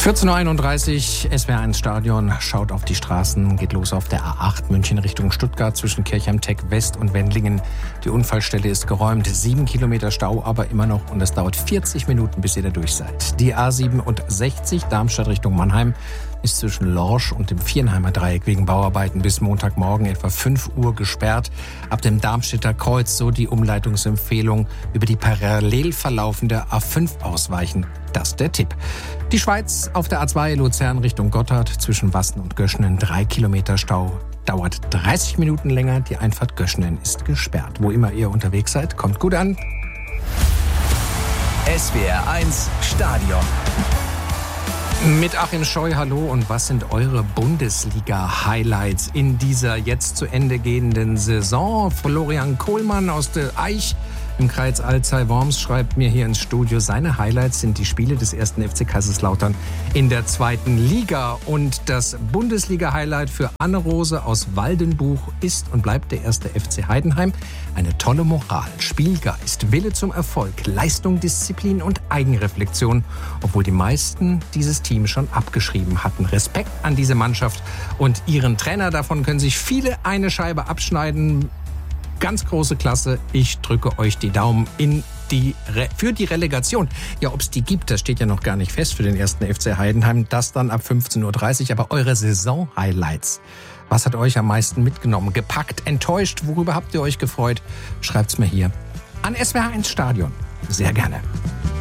14.31 Uhr, SWR1 Stadion, schaut auf die Straßen, geht los auf der A8 München Richtung Stuttgart zwischen Kirchheim-Teck West und Wendlingen. Die Unfallstelle ist geräumt, 7 Kilometer Stau aber immer noch und es dauert 40 Minuten, bis ihr da durch seid. Die A67 Darmstadt Richtung Mannheim ist zwischen Lorsch und dem Viernheimer Dreieck wegen Bauarbeiten bis Montagmorgen etwa 5 Uhr gesperrt. Ab dem Darmstädter Kreuz so die Umleitungsempfehlung über die parallel verlaufende A5 ausweichen. Das ist der Tipp. Die Schweiz auf der A2 Luzern Richtung Gotthard zwischen Wassen und Göschenen 3 Kilometer Stau. Dauert 30 Minuten länger. Die Einfahrt Göschenen ist gesperrt. Wo immer ihr unterwegs seid, kommt gut an. SWR1 Stadion. Mit Achim Scheu, hallo. Und was sind eure Bundesliga-Highlights in dieser jetzt zu Ende gehenden Saison? Florian Kohlmann aus der Eich im Kreis Alzey-Worms schreibt mir hier ins Studio, seine Highlights sind die Spiele des 1. FC Kaiserslautern in der 2. Liga. Und das Bundesliga-Highlight für Anne Rose aus Waldenbuch ist und bleibt der 1. FC Heidenheim. Eine tolle Moral, Spielgeist, Wille zum Erfolg, Leistung, Disziplin und Eigenreflexion, obwohl die meisten dieses Team schon abgeschrieben hatten. Respekt an diese Mannschaft und ihren Trainer. Davon können sich viele eine Scheibe abschneiden. Ganz große Klasse. Ich drücke euch die Daumen für die Relegation. Ja, ob es die gibt, das steht ja noch gar nicht fest für den 1. FC Heidenheim. Das dann ab 15.30 Uhr. Aber eure Saison-Highlights. Was hat euch am meisten mitgenommen? Gepackt, enttäuscht? Worüber habt ihr euch gefreut? Schreibt's mir hier an SWR1 Stadion. Sehr gerne.